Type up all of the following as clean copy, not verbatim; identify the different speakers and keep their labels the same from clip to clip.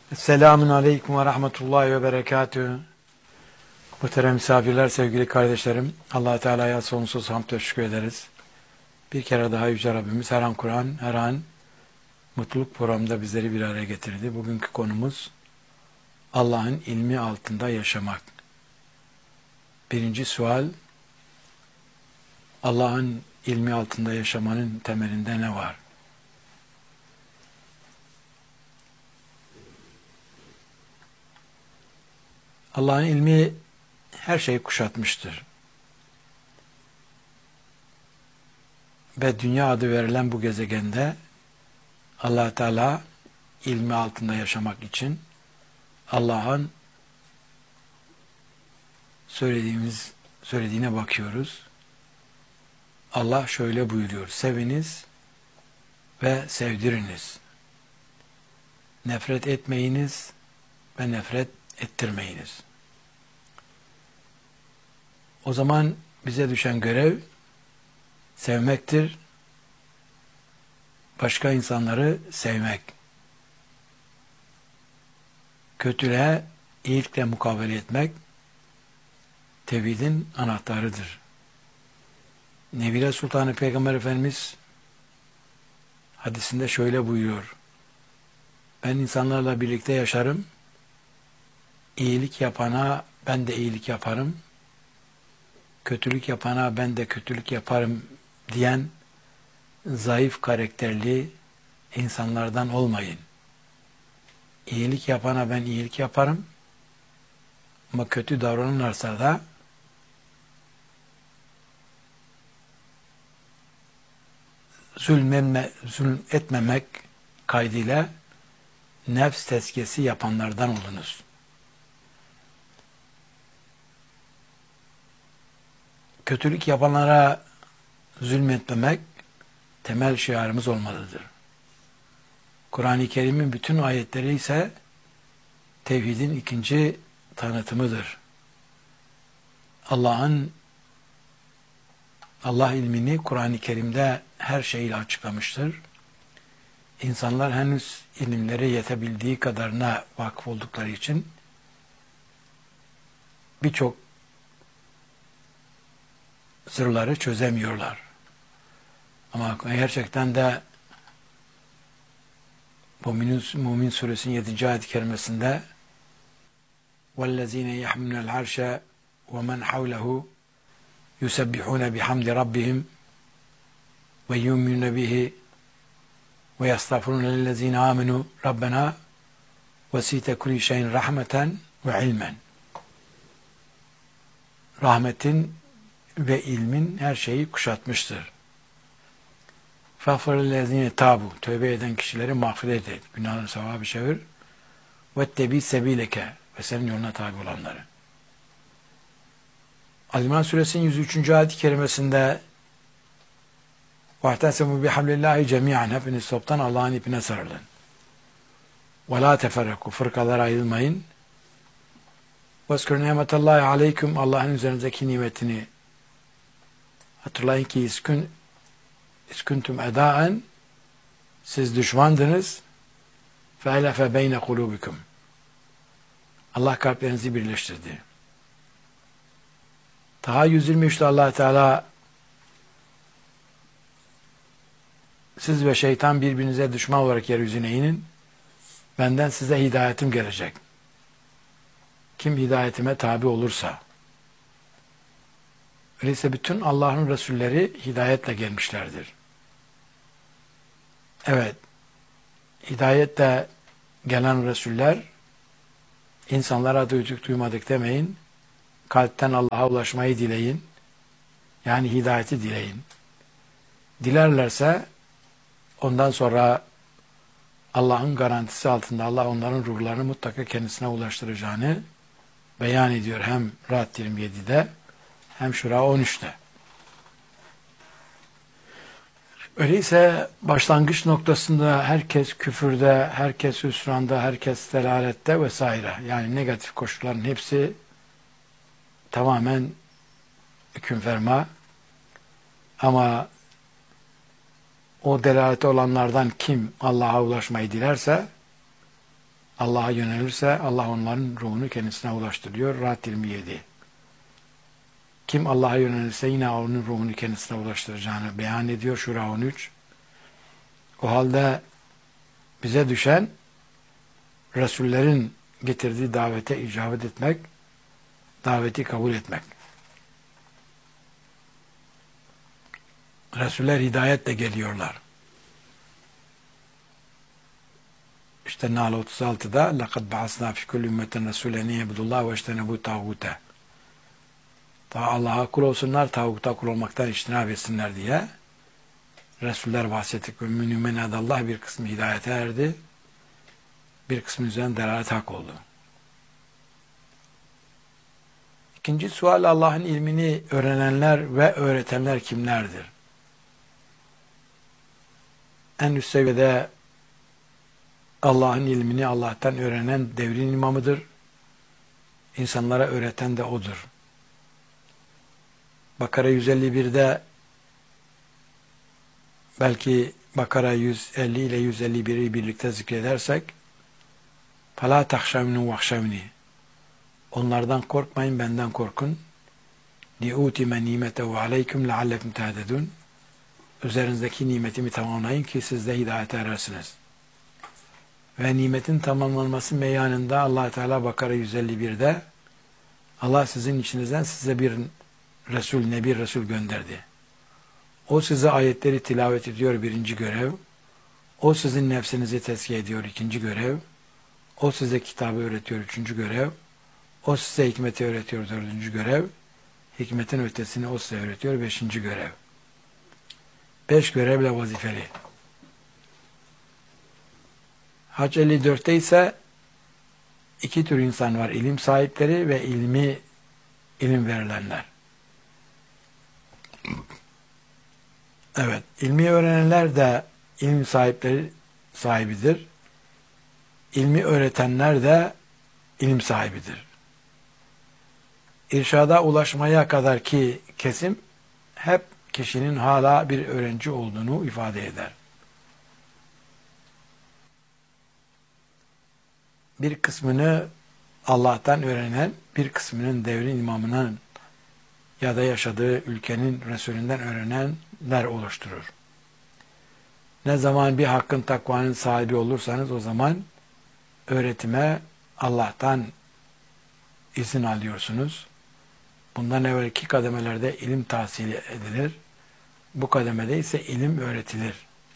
Speaker 1: Selamun Aleyküm ve Rahmetullahi ve Berekatühü. Muhterem misafirler, sevgili kardeşlerim, Allah Teala'ya sonsuz hamd ve şükür ederiz. Bir kere daha Yüce Rabbimiz her an Kur'an, her an mutluluk programında bizleri bir araya getirdi. Bugünkü konumuz Allah'ın ilmi altında yaşamak. Birinci sual, Allah'ın ilmi altında yaşamanın temelinde ne var? Allah'ın ilmi her şeyi kuşatmıştır. Ve dünya adı verilen bu gezegende Allah Teala ilmi altında yaşamak için Allah'ın söylediğine bakıyoruz. Allah şöyle buyuruyor: seviniz ve sevdiriniz. Nefret etmeyiniz ve nefret ettirmeyiniz. O zaman bize düşen görev sevmektir. Başka insanları sevmek. Kötülüğe iyilikle mukabele etmek tevhidin anahtarıdır. Nebile Sultanı Peygamber Efendimiz hadisinde şöyle buyuruyor: ben insanlarla birlikte yaşarım. İyilik yapana ben de iyilik yaparım. Kötülük yapana ben de kötülük yaparım diyen zayıf karakterli insanlardan olmayın. İyilik yapana ben iyilik yaparım. Ama kötü davranırlarsa da zulm etmemek kaydıyla nefs tezkiyesi yapanlardan olunuz. Kötülük yapanlara zulmetmemek temel şiarımız olmalıdır. Kur'an-ı Kerim'in bütün ayetleri ise tevhidin ikinci tanıtımıdır. Allah ilmini Kur'an-ı Kerim'de her şeyle açıklamıştır. İnsanlar henüz ilimlere yetebildiği kadarına vakıf oldukları için birçok sırları çözemiyorlar. Ama gerçekten de Mümin Suresinin 7. ayet-i kerimesinde وَالَّذ۪ينَ يَحْمِلُونَ الْعَرْشَ وَمَنْ حَوْلَهُ يُسَبِّحُونَ بِحَمْدِ رَبِّهِمْ وَيُؤْمِنُونَ بِهِ وَيَسْتَغْفِرُونَ لِلَّذ۪ينَ آمَنُوا رَبَّنَا وَسِعْتَ كُلِّ شَيْءٍ رَحْمَةً وَعِلْمًا. Rahmetin ve ilmin her şeyi kuşatmıştır. فَغْفِرَ tabu, tövbe eden kişileri mağfiret et, günahını sevabı çevir. وَاتَّبِي سَب۪يلَكَ, ve senin yoluna tabi olanları. Az-İmran Suresinin 103. ayet-i kerimesinde وَاَحْتَسَمُوا بِحَبْلِ اللّٰهِ جَمِيعًا, hepiniz toptan Allah'ın ipine sarılın. وَلَا تَفَرَّقُوا, fırkalara ayrılmayın. وَاذْكُرْ نِعْمَةَ اللّٰهِ عَلَيْكُمْ, Allah'ın üzerinizdeki nimetini hatırlayın ki İsküntüm edaen, siz düşmandınız. Fe'elefe beyne kulubikum, Allah kalplerinizi birleştirdi. Taha 123'te Allah Teala siz ve şeytan birbirinize düşman olarak yeryüzüne inin. Benden size hidayetim gelecek. Kim hidayetime tabi olursa. Öyleyse bütün Allah'ın Resulleri hidayetle gelmişlerdir. Evet, hidayetle gelen Resuller, insanlara duyduk duymadık demeyin, kalpten Allah'a ulaşmayı dileyin, yani hidayeti dileyin. Dilerlerse, ondan sonra Allah'ın garantisi altında Allah onların ruhlarını mutlaka kendisine ulaştıracağını beyan ediyor hem Ra'd 27'de hem Şura 13'te. Öyleyse başlangıç noktasında herkes küfürde, herkes hüsranda, herkes delalette vesaire. Yani negatif koşulların hepsi tamamen hüküm ferma. Ama o delalete olanlardan kim Allah'a ulaşmayı dilerse Allah'a yönelirse Allah onların ruhunu kendisine ulaştırıyor. Rahat 27. Kim Allah'a yönelirse yine onun ruhunu kendisine ulaştıracağını beyan ediyor. Şura 13. O halde bize düşen Resullerin getirdiği davete icabet etmek, daveti kabul etmek. Resuller hidayetle geliyorlar. İşte Nahl 36'da لَقَدْ بَعَثْنَا فِي كُلِّ اُمَّةٍ رَسُولًا اِنْ يَعْبُدُوا اللّٰهَ وَاجْتَنِبُوا الطَّاغُوتَ. Allah'a kul olsunlar, tağuta kul olmaktan içtinab etsinler diye Resuller bahsettik. وَمِنْ Allah bir kısmı hidayete erdi, bir kısmı üzerine delalet hak oldu. İkinci sual, Allah'ın ilmini öğrenenler ve öğretenler kimlerdir? En üst seviyede Allah'ın ilmini Allah'tan öğrenen devrin imamıdır. İnsanlara öğreten de O'dur. Bakara 151'de belki Bakara 150 ile 151'i birlikte zikredersek فَلَا تَخْشَوْنُ وَخْشَوْنِ Onlardan korkmayın, benden korkun. لِعُوتِمَ نِيمَتَهُ عَلَيْكُمْ لَعَلَّكُمْ تَهْتَدُونَ Üzerinizdeki nimetimi tamamlayın ki siz de hidayete erersiniz. Ve nimetin tamamlanması meyanında Allah Teala Bakara 151'de Allah sizin içinizden size bir Resul, Nebi Resul gönderdi. O size ayetleri tilavet ediyor, birinci görev. O sizin nefsinizi tezkiye ediyor, ikinci görev. O size kitabı öğretiyor, üçüncü görev. O size hikmeti öğretiyor, dördüncü görev. Hikmetin ötesini o size öğretiyor, beşinci görev. 5 görevle vazifeli. Hac 54'te ise iki tür insan var. İlim sahipleri ve ilim verilenler. Evet, ilmi öğrenenler de ilim sahibidir. İlmi öğretenler de ilim sahibidir. İrşada ulaşmaya kadar ki kesim hep kişinin hala bir öğrenci olduğunu ifade eder. Bir kısmını Allah'tan öğrenen, bir kısmının devrin imamının ya da yaşadığı ülkenin Resulünden öğrenenler oluşturur. Ne zaman bir hakkın takvanın sahibi olursanız o zaman öğretime Allah'tan izin alıyorsunuz. Bundan evvelki kademelerde ilim tahsil edilir. Bu kademede ise ilim öğretilir.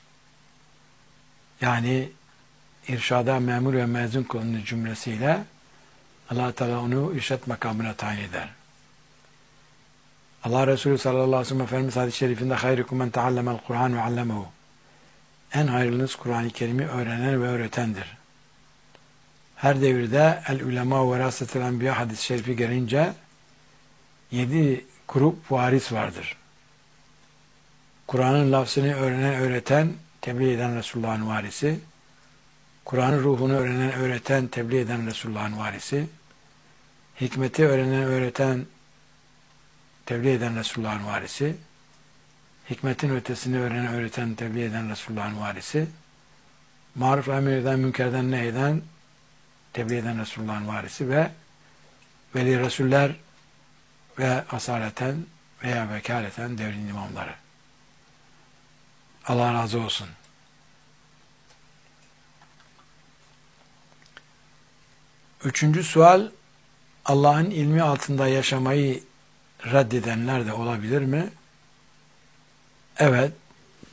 Speaker 1: Yani irşada memur ve mezun kılınır cümlesiyle Allah Teala onu irşat makamına tayin eder. Allah Resulü sallallahu aleyhi ve sellem Efendimiz hadis-i şerifinde hayrukum men teallemel Kur'an ve allemehu. En hayırlınız Kur'an-ı Kerim'i öğrenen ve öğretendir. Her devirde el ulema ve verasetel enbiya hadis-i şerifi gelince 7 grup varis vardır. Kur'an'ın lafzını öğrenen, öğreten, tebliğ eden Resulullah'ın varisi. Kur'an'ın ruhunu öğrenen, öğreten, tebliğ eden Resulullah'ın varisi. Hikmeti öğrenen, öğreten, tebliğ eden Resulullah'ın varisi. Hikmetin ötesini öğrenen, öğreten, tebliğ eden Resulullah'ın varisi. Maruf emir eden, münkerden nehyeden, tebliğ eden Resulullah'ın varisi ve veli Resuller ve asaleten veya vekaleten devrin imamları. Allah razı olsun. Üçüncü sual, Allah'ın ilmi altında yaşamayı reddedenler de olabilir mi? Evet.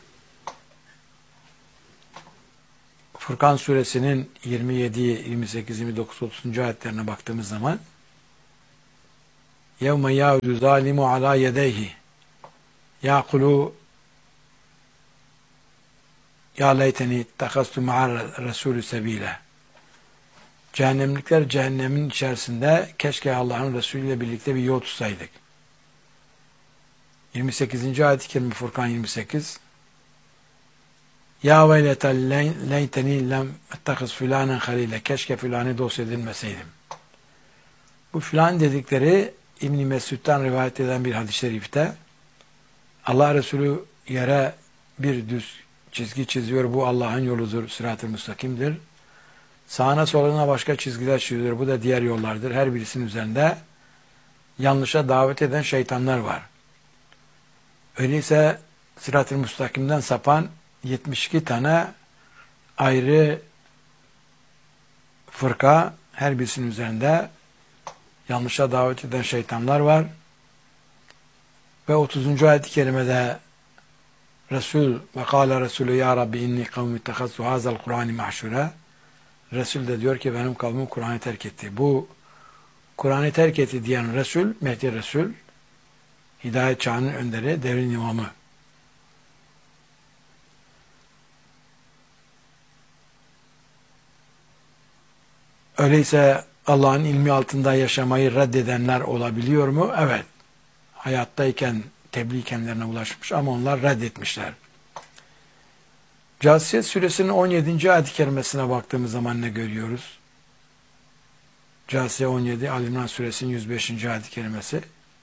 Speaker 1: Furkan suresinin 27, 28, 29, 30. ayetlerine baktığımız zaman يَوْمَ يَعُدُ ظَالِمُ عَلَى يَدَيْهِ يَعْقُلُوا يَا لَيْتَنِي اتَّخَذْتُ مَعَ الرَّسُولِ سَب۪يلًا Cehennemlikler cehennemin içerisinde keşke Allah'ın Resulü ile birlikte bir yol tutsaydık. 28. ayet-i kerime Furkan 28. Ya veyletel leyteni lem ettekiz filanen halile. Keşke filanı dost edinmeseydim. Bu filan dedikleri İbn-i Mesud'dan rivayet eden bir hadis-i şerifte Allah Resulü yere bir düz çizgi çiziyor. Bu Allah'ın yoludur, sırat-ı müstakimdir. Sağına soluna başka çizgiler çiziyor. Bu da diğer yollardır. Her birisinin üzerinde yanlışa davet eden şeytanlar var. Öyleyse Sırat-ı Müstakim'den sapan 72 tane ayrı fırka, her birisinin üzerinde yanlışa davet eden şeytanlar var. Ve 30. ayet-i kerimede Resul ve kâle Resulü ya Rabbi inni kavmi ittehazzu hazel Kur'an-ı mahşure. Resul de diyor ki benim kavmim Kur'an'ı terk etti. Bu Kur'an'ı terk etti diyen Resul, Mehdi Resul, Hidayet çağının önderi, devrin imamı. Öyleyse Allah'ın ilmi altında yaşamayı reddedenler olabiliyor mu? Evet. Hayattayken tebliğ kendilerine ulaşmış ama onlar reddetmişler. Câsiye suresinin 17. ayet-i kerimesine baktığımız zaman ne görüyoruz? Câsiye 17, Ali-İmran suresinin 105. ayet-i kerimesi.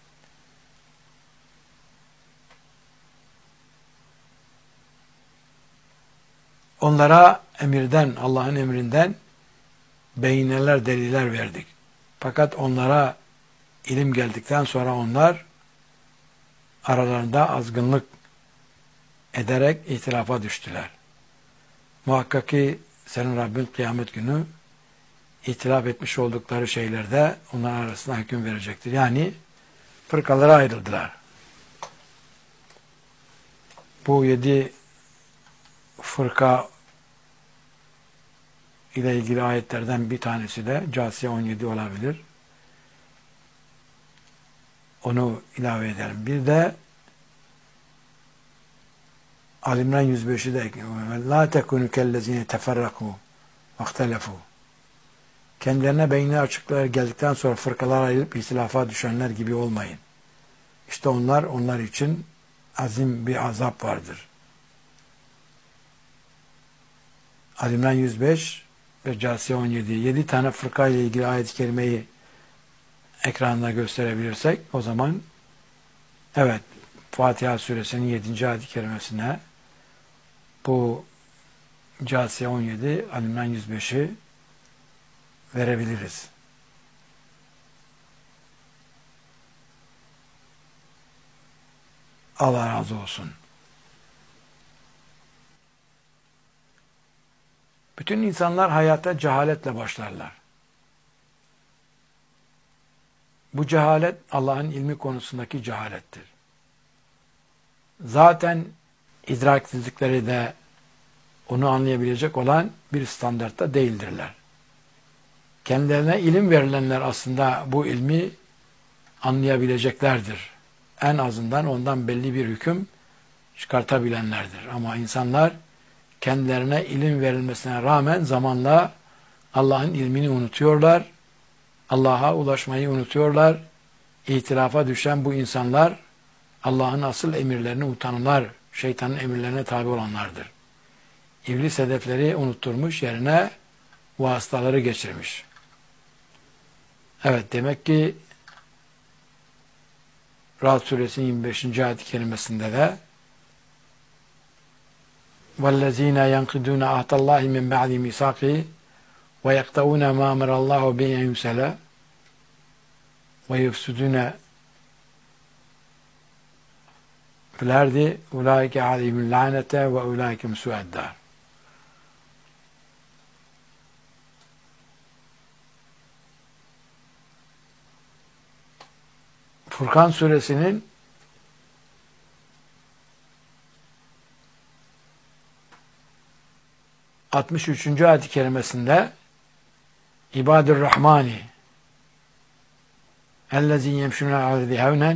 Speaker 1: Onlara emirden, Allah'ın emrinden beyineler, deliller verdik. Fakat onlara ilim geldikten sonra onlar aralarında azgınlık ederek itirafa düştüler. Muhakkak ki senin Rabbin kıyamet günü itiraf etmiş oldukları şeylerde onların arasında hüküm verecektir. Yani fırkalara ayrıldılar. Bu 7 fırka ile ilgili ayetlerden bir tanesi de Câsiye 17 olabilir. Onu ilave edelim. Bir de Ali-İmran 105'i de ekliyorum. La tekunu kellezine teferraku vahtelefu. Kendilerine beyni açıklar geldikten sonra fırkalara ayrılıp ihtilafa düşenler gibi olmayın. İşte onlar için azim bir azap vardır. Ali-İmran 105 ve Câsiye 17. 7 tane fırka ile ilgili ayet-i kerimeyi ekranda gösterebilirsek o zaman evet Fatiha suresinin 7. ayet-i kerimesine bu Câsiye 17, Ali-İmran 105'i verebiliriz. Allah razı olsun. Bütün insanlar hayata cehaletle başlarlar. Bu cehalet Allah'ın ilmi konusundaki cehalettir. Zaten idraksizlikleri de onu anlayabilecek olan bir standartta değildirler. Kendilerine ilim verilenler aslında bu ilmi anlayabileceklerdir. En azından ondan belli bir hüküm çıkartabilenlerdir. Ama insanlar kendilerine ilim verilmesine rağmen zamanla Allah'ın ilmini unutuyorlar. Allah'a ulaşmayı unutuyorlar. İtirafa düşen bu insanlar Allah'ın asıl emirlerini unutanlar, şeytanın emirlerine tabi olanlardır. İblis hedefleri unutturmuş, yerine vasıtaları geçirmiş. Evet, demek ki Ra'd suresinin 25. ayet-i kerimesinde de وَالَّذ۪ينَ يَنْقِدُونَ عَهْدَ اللّٰهِ مِنْ بَعْدِ مِيثَاقِهِ وَيَقْطَعُونَ مَا أَمَرَ اللّٰهُ بِهِ أَنْ يُرْسَلَ وَيُفْسِدُونَ فِي الْأَرْضِ أُولَٰئِكَ عَلَيْهِمُ اللَّعْنَةُ وَأُولَٰئِكَ هُمْ سُوءُ الدَّارِ. Furkan suresinin 63. ayet-i kerimesinde İbadur Rahmani ellezî yemşûne alâ ardı hevnen